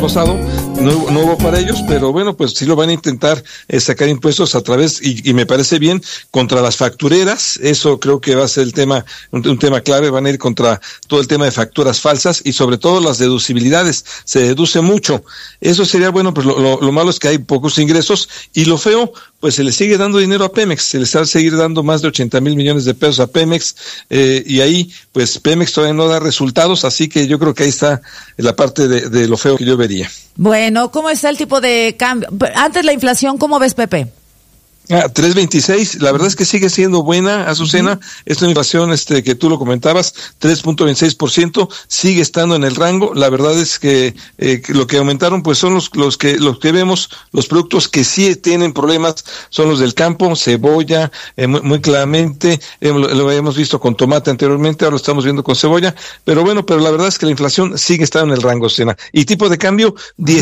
pasado no hubo para ellos, pero bueno, pues sí lo van a intentar sacar impuestos a través, y me parece bien, contra las factureras. Eso creo que va a ser el tema, un tema clave. Van a ir contra todo el tema de facturas falsas y sobre todo las deducibilidades. Se deduce mucho. Eso sería bueno, pues lo malo es que hay pocos ingresos, y lo feo, pues se le sigue dando dinero a Pemex, se les va a seguir dando más de 80,000 millones de pesos a Pemex, y ahí pues Pemex todavía no da resultados, así que yo creo que ahí está la parte de lo feo que yo vería. Bueno, ¿cómo está el tipo de cambio? Antes la inflación, ¿cómo ves, Pepe? 3.26, la verdad es que sigue siendo buena, Azucena. Esta inflación que tú lo comentabas, 3.26%, sigue estando en el rango. La verdad es que lo que aumentaron pues son los que vemos, los productos que sí tienen problemas son los del campo, cebolla, muy claramente, lo habíamos visto con tomate anteriormente, ahora lo estamos viendo con cebolla, pero la verdad es que la inflación sigue estando en el rango, Azucena. Y tipo de cambio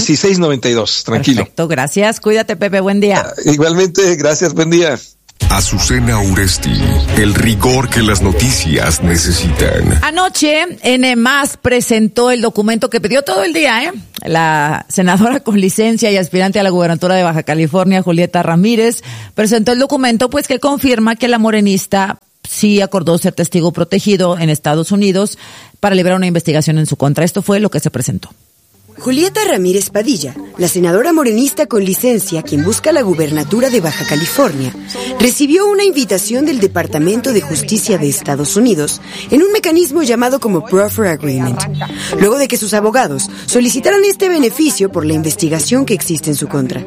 16.92, tranquilo. Perfecto, gracias. Cuídate, Pepe, buen día. Igualmente, gracias, buen día. Azucena Uresti, el rigor que las noticias necesitan. Anoche, N+ presentó el documento que pidió todo el día, la senadora con licencia y aspirante a la gubernatura de Baja California, Julieta Ramírez, presentó el documento pues que confirma que la morenista sí acordó ser testigo protegido en Estados Unidos para liberar una investigación en su contra. Esto fue lo que se presentó. Julieta Ramírez Padilla, la senadora morenista con licencia, quien busca la gubernatura de Baja California, recibió una invitación del Departamento de Justicia de Estados Unidos en un mecanismo llamado como Proffer Agreement, luego de que sus abogados solicitaran este beneficio por la investigación que existe en su contra.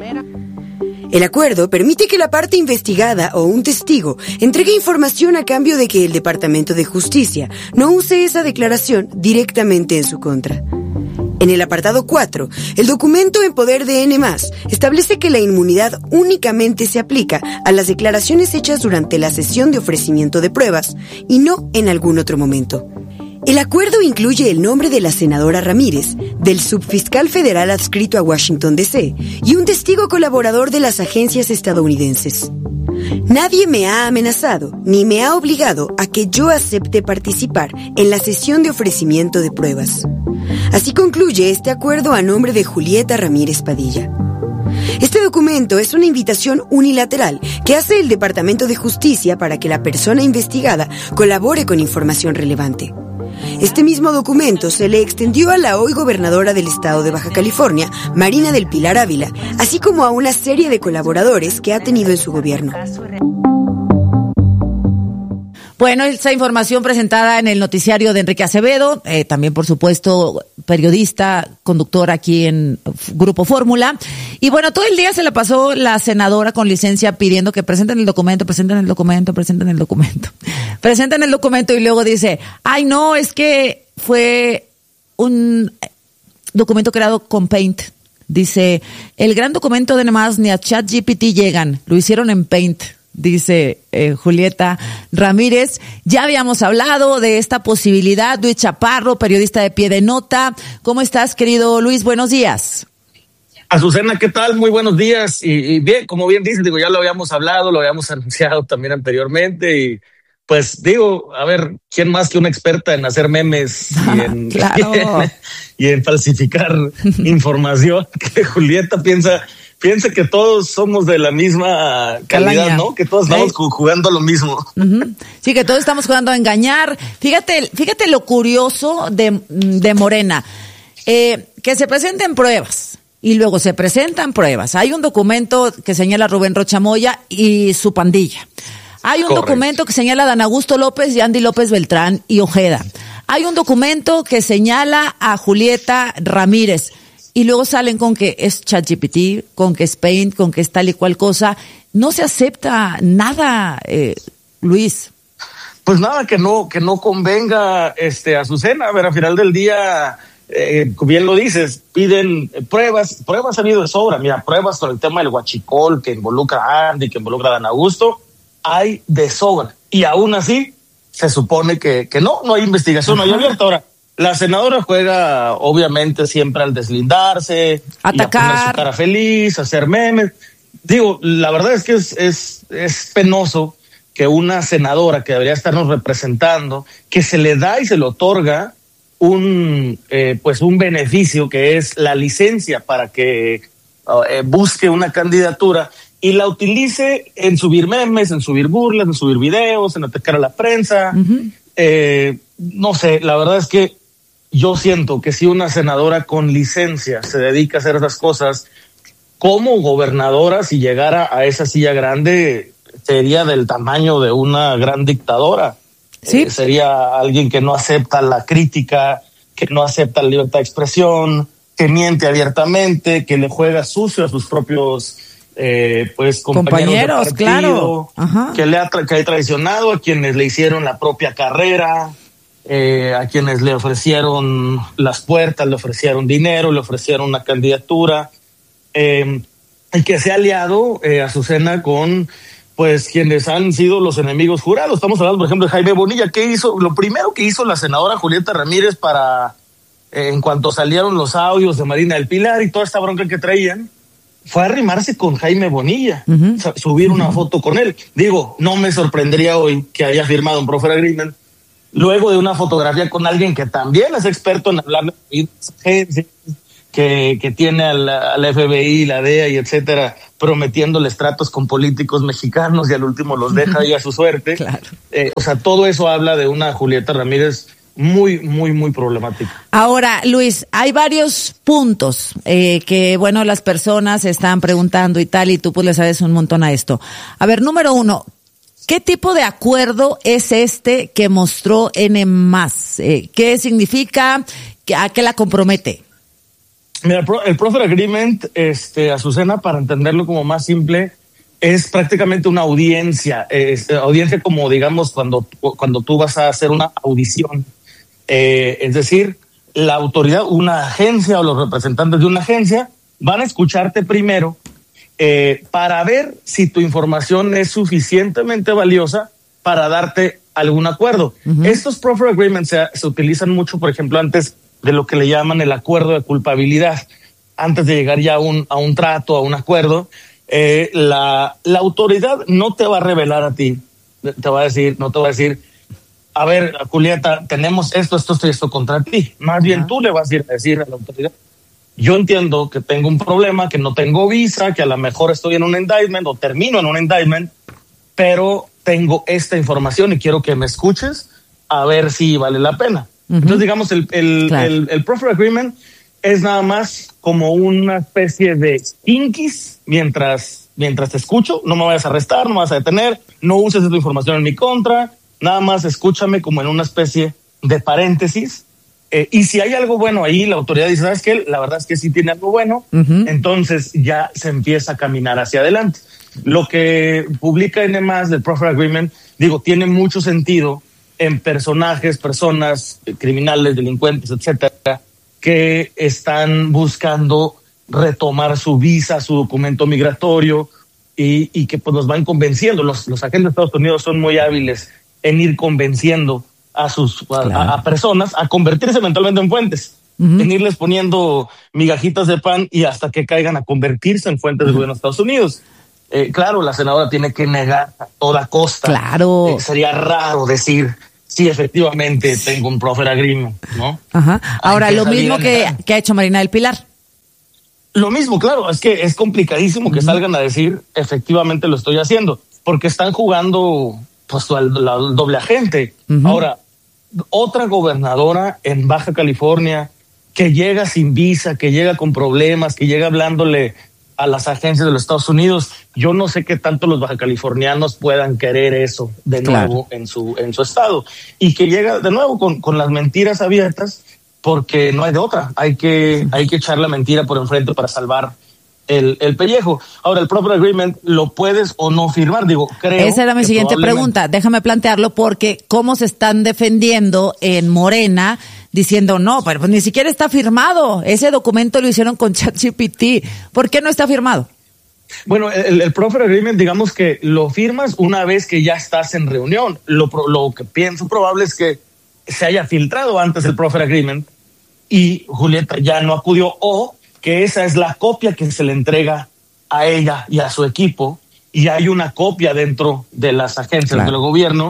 El acuerdo permite que la parte investigada o un testigo entregue información a cambio de que el Departamento de Justicia no use esa declaración directamente en su contra. En el apartado 4, el documento en poder de N+ establece que la inmunidad únicamente se aplica a las declaraciones hechas durante la sesión de ofrecimiento de pruebas y no en algún otro momento. El acuerdo incluye el nombre de la senadora Ramírez, del subfiscal federal adscrito a Washington, D.C. y un testigo colaborador de las agencias estadounidenses. Nadie me ha amenazado ni me ha obligado a que yo acepte participar en la sesión de ofrecimiento de pruebas. Así concluye este acuerdo a nombre de Julieta Ramírez Padilla. Este documento es una invitación unilateral que hace el Departamento de Justicia para que la persona investigada colabore con información relevante. Este mismo documento se le extendió a la hoy gobernadora del estado de Baja California, Marina del Pilar Ávila, así como a una serie de colaboradores que ha tenido en su gobierno. Bueno, esa información presentada en el noticiario de Enrique Acevedo, también por supuesto periodista, conductor aquí en Grupo Fórmula. Y bueno, todo el día se la pasó la senadora con licencia pidiendo que presenten el documento y luego dice, ay no, es que fue un documento creado con Paint. Dice, el gran documento de N+ ni a ChatGPT llegan, lo hicieron en Paint. Dice Julieta Ramírez. Ya habíamos hablado de esta posibilidad. Luis Chaparro, periodista de Pie de Nota. ¿Cómo estás, querido Luis? Buenos días. Azucena, ¿qué tal? Muy buenos días. Y bien, como bien dices, ya lo habíamos hablado, lo habíamos anunciado también anteriormente. Y pues a ver, ¿quién más que una experta en hacer memes claro. y en falsificar información? Que Julieta piensa que todos somos de la misma calidad, ¿no? Que todos estamos jugando a lo mismo. Uh-huh. Sí, que todos estamos jugando a engañar. Fíjate lo curioso de Morena. Que se presenten pruebas y luego se presentan pruebas. Hay un documento que señala a Rubén Rocha Moya y su pandilla. Hay un documento que señala a Dan Augusto López y Andy López Beltrán y Ojeda. Hay un documento que señala a Julieta Ramírez. Y luego salen con que es ChatGPT, con que es Paint, con que es tal y cual cosa. No se acepta nada, Luis. Pues nada que no convenga, Azucena. A ver, al final del día, bien lo dices, piden pruebas ha habido de sobra. Mira, pruebas con el tema del huachicol que involucra a Andy, que involucra a Dan Augusto, hay de sobra. Y aún así, se supone que no hay investigación, no hay abierta. Ahora, la senadora juega, obviamente, siempre al deslindarse, atacar, a poner su cara feliz, hacer memes. La verdad es que es penoso que una senadora que debería estarnos representando, que se le da y se le otorga un beneficio que es la licencia para que busque una candidatura y la utilice en subir memes, en subir burlas, en subir videos, en atacar a la prensa. No sé, la verdad es que yo siento que si una senadora con licencia se dedica a hacer esas cosas, como gobernadora, si llegara a esa silla grande, sería del tamaño de una gran dictadora. Sí. Sería alguien que no acepta la crítica, que no acepta la libertad de expresión, que miente abiertamente, que le juega sucio a sus propios compañeros de partido, claro. que ha traicionado a quienes le hicieron la propia carrera, a quienes le ofrecieron las puertas, le ofrecieron dinero, le ofrecieron una candidatura, y que se ha aliado Azucena con quienes han sido los enemigos jurados. Estamos hablando, por ejemplo, de Jaime Bonilla. ¿Qué hizo? Lo primero que hizo la senadora Julieta Ramírez en cuanto salieron los audios de Marina del Pilar y toda esta bronca que traían, fue arrimarse con Jaime Bonilla, subir una foto con él. Digo, no me sorprendería hoy que haya firmado un proffer agreement luego de una fotografía con alguien que también es experto en hablar de agencias, que tiene al FBI, la DEA y etcétera, prometiéndoles tratos con políticos mexicanos y al último los deja ahí a su suerte. Claro. Todo eso habla de una Julieta Ramírez muy, muy, muy problemática. Ahora, Luis, hay varios puntos que, las personas están preguntando y tal, y tú pues le sabes un montón a esto. A ver, número 1, ¿qué tipo de acuerdo es este que mostró N+? ¿Qué significa? ¿A qué la compromete? Mira, el proffer agreement, Azucena, para entenderlo como más simple, es prácticamente una audiencia, audiencia como digamos cuando tú vas a hacer una audición, es decir, la autoridad, una agencia o los representantes de una agencia van a escucharte primero para ver si tu información es suficientemente valiosa para darte algún acuerdo. Estos proffer agreements se utilizan mucho, por ejemplo, antes de lo que le llaman el acuerdo de culpabilidad. Antes de llegar ya a un trato, a un acuerdo, la autoridad no te va a revelar a ti, no te va a decir, a ver, Julieta, tenemos esto y esto contra ti. Más bien tú le vas a ir a decir a la autoridad, yo entiendo que tengo un problema, que no tengo visa, que a lo mejor estoy en un indictment o termino en un indictment, pero tengo esta información y quiero que me escuches a ver si vale la pena. Entonces, digamos, el proffer agreement es nada más como una especie de inquis mientras te escucho. No me vayas a arrestar, no me vas a detener, no uses esta información en mi contra, nada más escúchame como en una especie de paréntesis. Y si hay algo bueno ahí, la autoridad dice, ¿sabes qué? La verdad es que sí tiene algo bueno, entonces ya se empieza a caminar hacia adelante. Lo que publica N+ del proffer agreement, tiene mucho sentido en personas criminales, delincuentes, etcétera, que están buscando retomar su visa, su documento migratorio y que pues los van convenciendo. Los agentes de Estados Unidos son muy hábiles en ir convenciendo a personas a convertirse eventualmente en fuentes, en irles poniendo migajitas de pan y hasta que caigan a convertirse en fuentes del gobierno de Estados Unidos. Claro, la senadora tiene que negar a toda costa. Claro. Sería raro decir, sí, efectivamente tengo un proffer agreement, ¿no? Ahora, lo mismo que ha hecho Marina del Pilar. Lo mismo, claro, es que es complicadísimo que salgan a decir, efectivamente lo estoy haciendo, porque están jugando pues al doble agente. Ahora, otra gobernadora en Baja California que llega sin visa, que llega con problemas, que llega hablándole a las agencias de los Estados Unidos, yo no sé qué tanto los bajacalifornianos puedan querer eso de nuevo en su estado, y que llega de nuevo con las mentiras abiertas, porque no hay de otra, hay que echar la mentira por enfrente para salvar el pellejo. Ahora, el proffer agreement lo puedes o no firmar, creo. Esa era mi siguiente pregunta, déjame plantearlo, porque cómo se están defendiendo en Morena diciendo, no, pero pues ni siquiera está firmado, ese documento lo hicieron con ChatGPT, ¿por qué no está firmado? Bueno, el proffer agreement, digamos que lo firmas una vez que ya estás en reunión. Lo que pienso probable es que se haya filtrado antes el proffer agreement y Julieta ya no acudió, o que esa es la copia que se le entrega a ella y a su equipo, y hay una copia dentro de las agencias del gobierno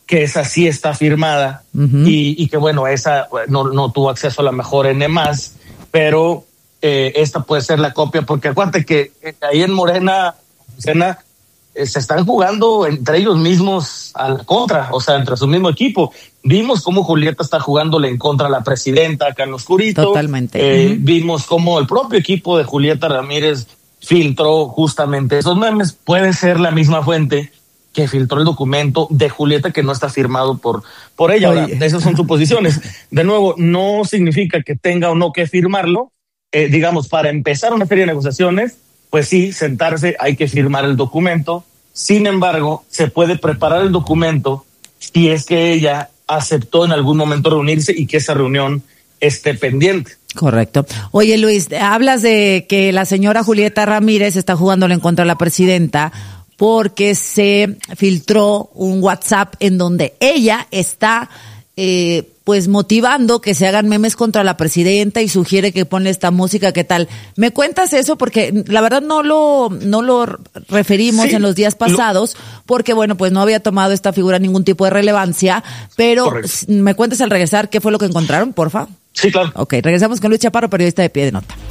que esa sí está firmada y que bueno, esa no tuvo acceso a la mejor N+, pero esta puede ser la copia, porque acuérdate que ahí en Morena se están jugando entre ellos mismos a la contra, o sea, entre su mismo equipo. Vimos cómo Julieta está jugándole en contra a la presidenta acá en lo oscurito. Totalmente. Vimos cómo el propio equipo de Julieta Ramírez filtró justamente esos memes. Puede ser la misma fuente que filtró el documento de Julieta que no está firmado por ella. Ahora, esas son suposiciones. De nuevo, no significa que tenga o no que firmarlo. Digamos, para empezar una serie de negociaciones, pues sí, sentarse, hay que firmar el documento. Sin embargo, se puede preparar el documento si es que ella aceptó en algún momento reunirse y que esa reunión esté pendiente. Correcto. Oye, Luis, hablas de que la señora Julieta Ramírez está jugándole en contra de la presidenta porque se filtró un WhatsApp en donde ella está pues motivando que se hagan memes contra la presidenta y sugiere que ponle esta música, ¿qué tal? ¿Me cuentas eso? Porque la verdad no lo referimos en los días pasados, porque bueno, pues no había tomado esta figura ningún tipo de relevancia, pero correcto. ¿Me cuentas al regresar qué fue lo que encontraron, porfa? Sí, claro. Ok, regresamos con Luis Chaparro, periodista de Pie de Nota.